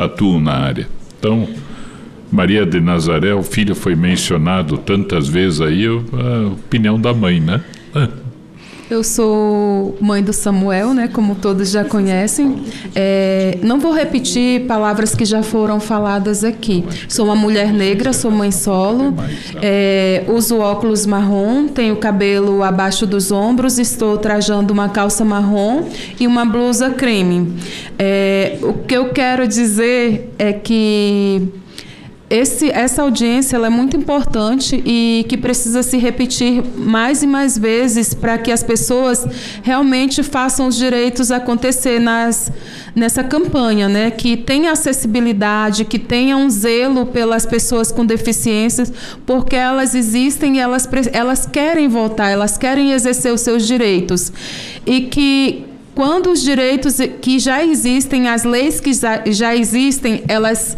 atuam na área. Então, Maria de Nazaré, o filho foi mencionado tantas vezes aí, a opinião da mãe, né? Eu sou mãe do Samuel, né, como todos já conhecem. Não vou repetir palavras que já foram faladas aqui. Sou uma mulher negra, sou mãe solo, uso óculos marrom, tenho cabelo abaixo dos ombros, estou trajando uma calça marrom e uma blusa creme. O que eu quero dizer é que essa audiência ela é muito importante e que precisa se repetir mais e mais vezes para que as pessoas realmente façam os direitos acontecer nessa campanha, né? Que tenha acessibilidade, que tenha um zelo pelas pessoas com deficiências, porque elas existem e elas querem votar, elas querem exercer os seus direitos. E que quando os direitos que já existem, as leis que já existem, elas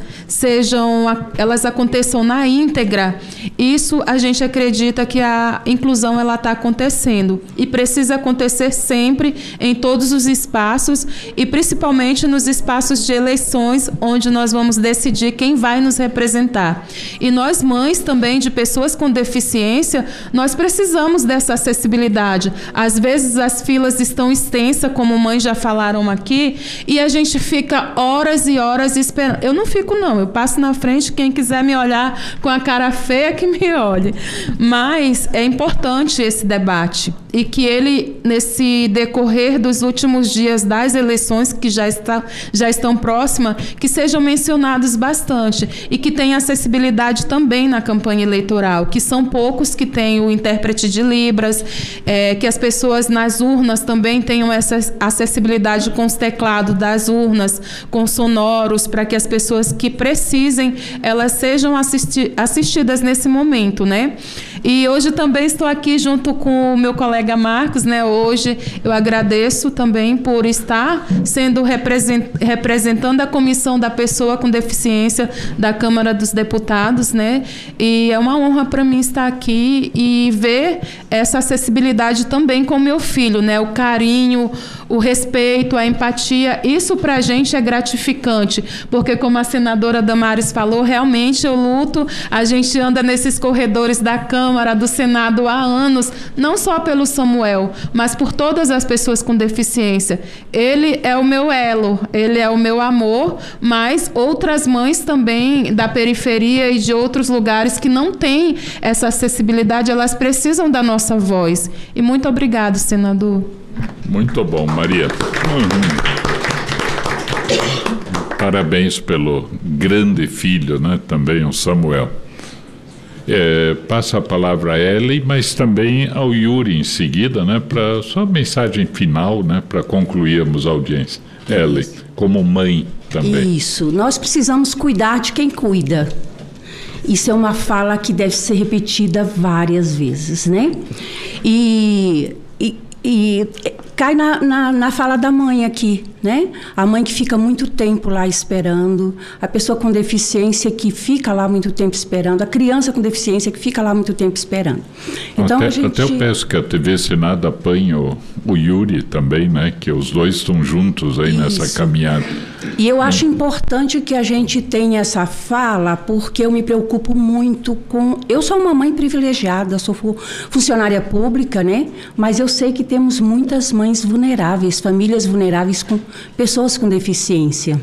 aconteçam na íntegra, isso a gente acredita que a inclusão ela está acontecendo e precisa acontecer sempre em todos os espaços e principalmente nos espaços de eleições, onde nós vamos decidir quem vai nos representar. E nós, mães também de pessoas com deficiência, nós precisamos dessa acessibilidade. Às vezes as filas estão extensas, como mães já falaram aqui, e a gente fica horas e horas esperando. Eu não fico, não. Eu passo na frente, quem quiser me olhar com a cara feia, que me olhe. Mas é importante esse debate. E que ele, nesse decorrer dos últimos dias das eleições, que já estão próximas, que sejam mencionados bastante. E que tenha acessibilidade também na campanha eleitoral, que são poucos que têm o intérprete de Libras, que as pessoas nas urnas também tenham essa acessibilidade com os teclados das urnas, com sonoros, para que as pessoas que precisem, elas sejam assistidas nesse momento, né? E hoje também estou aqui junto com o meu colega Marcos, né? Hoje eu agradeço também por estar sendo representando a comissão da pessoa com deficiência da Câmara dos Deputados, né? E é uma honra para mim estar aqui e ver essa acessibilidade também com o meu filho, né? O carinho, o respeito, a empatia, isso para a gente é gratificante, porque como a senadora Damares falou, realmente eu luto, a gente anda nesses corredores da Câmara, do Senado há anos, não só pelo Samuel, mas por todas as pessoas com deficiência. Ele é o meu elo, ele é o meu amor, mas outras mães também da periferia e de outros lugares que não têm essa acessibilidade, elas precisam da nossa voz. E muito obrigado, senador. Muito bom, Maria. Parabéns pelo grande filho, né? Também o Samuel. Passa a palavra a Ellen, mas também ao Yuri em seguida, né? Para sua mensagem final, né? Para concluirmos a audiência. Ellen, como mãe também. Isso, nós precisamos cuidar de quem cuida. Isso é uma fala que deve ser repetida várias vezes, né? E cai na fala da mãe aqui, né? A mãe que fica muito tempo lá esperando, a pessoa com deficiência que fica lá muito tempo esperando, a criança com deficiência que fica lá muito tempo esperando. Então, até eu peço que a TV Senado apanhe o Yuri também, né? Que os dois estão juntos aí nessa caminhada. E eu acho importante que a gente tenha essa fala, porque eu me preocupo muito com... Eu sou uma mãe privilegiada, sou funcionária pública, né? Mas eu sei que temos muitas mães vulneráveis, famílias vulneráveis com pessoas com deficiência.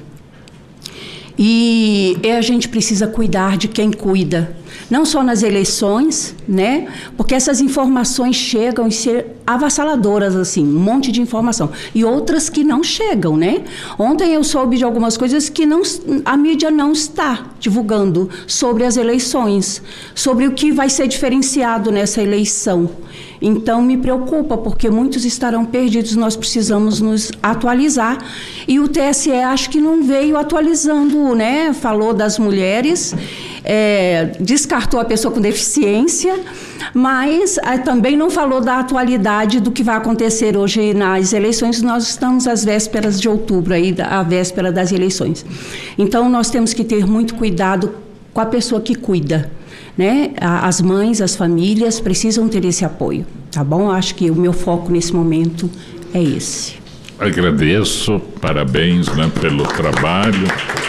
E a gente precisa cuidar de quem cuida, não só nas eleições, né? Porque essas informações chegam e ser avassaladoras, assim, um monte de informação. E outras que não chegam, né? Ontem eu soube de algumas coisas que a mídia não está divulgando sobre as eleições, sobre o que vai ser diferenciado nessa eleição. Então, me preocupa, porque muitos estarão perdidos, nós precisamos nos atualizar. E o TSE acho que não veio atualizando, né? Falou das mulheres, descartou a pessoa com deficiência, mas também não falou da atualidade do que vai acontecer hoje nas eleições. Nós estamos às vésperas de outubro, aí, a véspera das eleições. Então, nós temos que ter muito cuidado com a pessoa que cuida, né? As mães, as famílias precisam ter esse apoio, tá bom? Acho que o meu foco nesse momento é esse. Agradeço, parabéns, né, pelo trabalho.